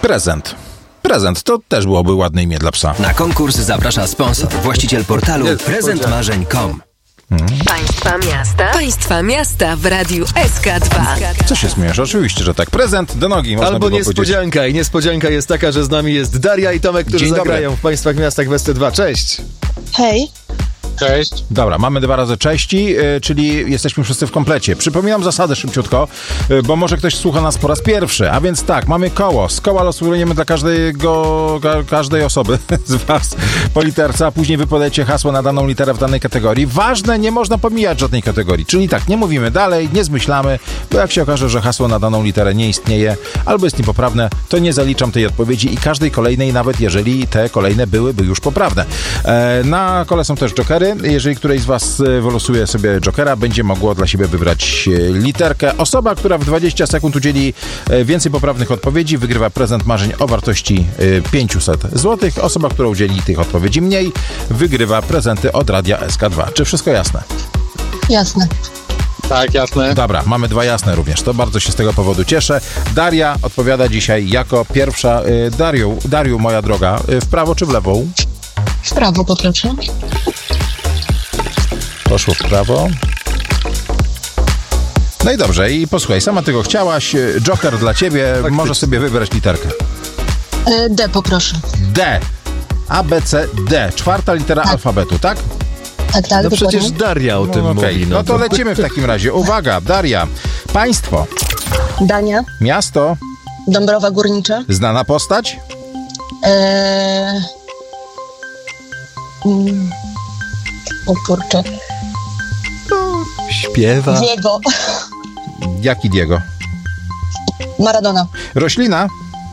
Prezent. Prezent to też byłoby ładne imię dla psa. Na konkurs zaprasza sponsor, właściciel portalu prezentmarzeń.com. Państwa miasta w Radiu SK2. Co się śmiesz? Oczywiście, że tak. Prezent do nogi, można Albo było niespodzianka. powiedzieć. I niespodzianka jest taka, że z nami jest Daria i Tomek, którzy Dzień dobry. zagrają w Państwach Miastach w SC2. Cześć! Hej. Cześć. Dobra, mamy 2 razy cześci, czyli jesteśmy wszyscy w komplecie. Przypominam zasady szybciutko, bo może ktoś słucha nas po raz pierwszy. A więc tak, mamy koło. Z koła losujemy dla każdej osoby z was po literce, a później wypowiadacie hasło na daną literę w danej kategorii. Ważne, nie można pomijać żadnej kategorii. Czyli tak, nie mówimy dalej, nie zmyślamy, bo jak się okaże, że hasło na daną literę nie istnieje albo jest niepoprawne, to nie zaliczam tej odpowiedzi i każdej kolejnej, nawet jeżeli te kolejne byłyby już poprawne. Na kole są też jokery. Jeżeli któreś z was wylosuje sobie jokera, będzie mogło dla siebie wybrać literkę. Osoba, która w 20 sekund udzieli więcej poprawnych odpowiedzi, wygrywa prezent marzeń o wartości 500 zł. Osoba, która udzieli tych odpowiedzi mniej, wygrywa prezenty od Radia SK2. Czy wszystko jasne? Jasne. Tak, jasne. Dobra, mamy 2 jasne również. To bardzo się z tego powodu cieszę. Daria odpowiada dzisiaj jako pierwsza. Dariu, moja droga, w prawo czy w lewo? W prawo poproszę. Poszło w prawo. No i dobrze, i posłuchaj, sama tego chciałaś. Joker dla ciebie, możesz sobie wybrać literkę. D poproszę. D. A, B, C, D. 4. litera alfabetu, tak? Tak, No dokładnie. przecież Daria o tym Okej. mówi. No to lecimy w takim razie. Uwaga, Daria. Państwo. Dania. Miasto. Dąbrowa Górnicza. Znana postać. O kurczę. Śpiewa. Diego. Jaki Diego? Maradona. Roślina.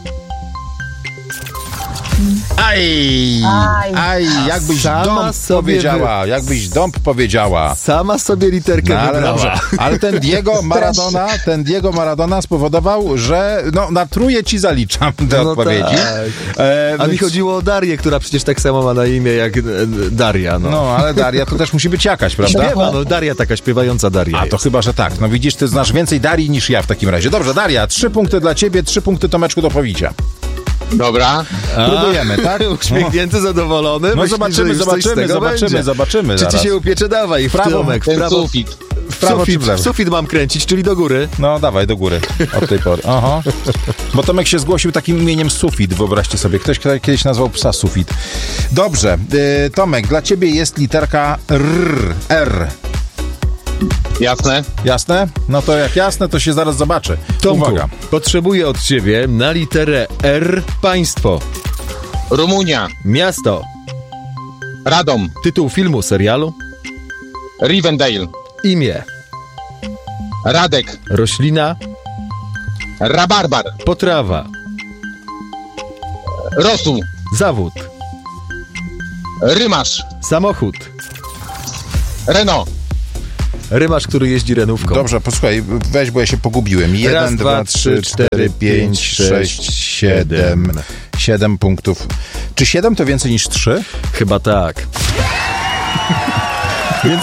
Aj, jakbyś sama dąb sobie powiedziała, jakbyś dąb powiedziała. Sama sobie literkę No, ale wybrała. dobrze. Ale ten Diego Maradona spowodował, że na trójkę ci zaliczam te odpowiedzi. Tak. A mi chodziło o Darię, która przecież tak samo ma na imię jak Daria. No, ale Daria to też musi być jakaś, prawda? Śpiewa, Daria, taka śpiewająca Daria. A to chyba, że tak. No widzisz, ty znasz więcej Darii niż ja w takim razie. Dobrze, Daria, 3 punkty dla ciebie, 3 punkty Tomeczku do powicia. Dobra. Próbujemy, tak? Uśmiechnięty, zadowolony. No Myśli, że już coś z tego będzie. zobaczymy Czy ci zaraz. się upiecze? Dawaj, w Prawo, Tomek, w Ten prawo. sufit. W prawo czy w lewo? Sufit mam kręcić, czyli do góry. No dawaj, do góry od tej pory. Aha. Bo Tomek się zgłosił takim imieniem Sufit, wyobraźcie sobie. Ktoś kiedyś nazwał psa Sufit. Dobrze, Tomek, dla ciebie jest literka R. Jasne. Jasne? No to jak jasne, to się zaraz zobaczy. Tomku, Uwaga. potrzebuję od ciebie na literę R państwo, Rumunia. miasto, Radom. tytuł filmu, serialu, Rivendale. imię, Radek. roślina, Rabarbar. potrawa, Rosół. zawód, Rymarz. samochód, Renault. rymarz, który jeździ renówką. Dobrze, posłuchaj, weź, bo ja się pogubiłem. 1, 2, 3, 4, 5, 6, 7. 7 punktów. Czy 7 to więcej niż 3? Chyba tak. Więc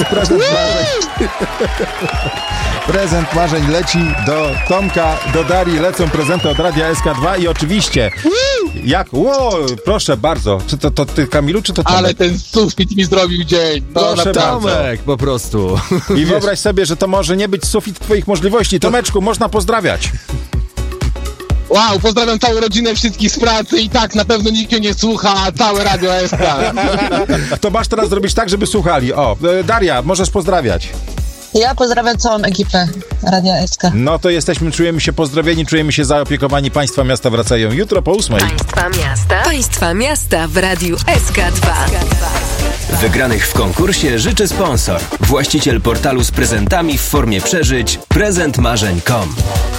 prezent marzeń leci do Tomka, do Darii, lecą prezenty od Radia SK2 i oczywiście, proszę bardzo, czy to ty, Kamilu, czy to Tomek? Ale ten sufit mi zrobił dzień. No, Proszę naprawdę. Tomek, po prostu. I wyobraź sobie, że to może nie być sufit twoich możliwości. Tomeczku, można pozdrawiać. Wow, pozdrawiam całą rodzinę, wszystkich z pracy i tak na pewno nikt mnie nie słucha, a całe Radio SK. To masz teraz zrobić tak, żeby słuchali. Daria, możesz pozdrawiać. Ja pozdrawiam całą ekipę Radia SK. No to czujemy się pozdrowieni, czujemy się zaopiekowani. Państwa miasta wracają jutro po 8:00. Państwa miasta w Radiu SK2. Wygranych w konkursie życzy sponsor, właściciel portalu z prezentami w formie przeżyć prezentmarzeń.com.